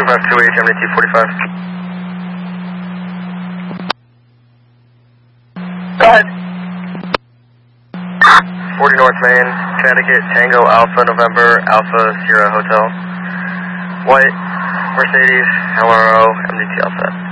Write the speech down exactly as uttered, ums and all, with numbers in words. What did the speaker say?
two five two eight, M D T forty-five. Go ahead. forty North Main, Connecticut, Tango Alpha November, Alpha Sierra Hotel. White, Mercedes, L R O, M D T all set.